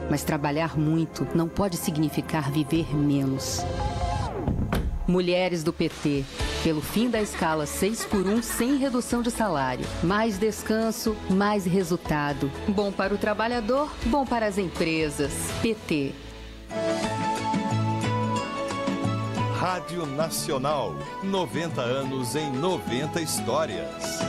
Mas trabalhar muito não pode significar viver menos. Mulheres do PT. Pelo fim da escala 6x1 sem redução de salário. Mais descanso, mais resultado. Bom para o trabalhador, bom para as empresas. PT. Rádio Nacional. 90 anos em 90 histórias.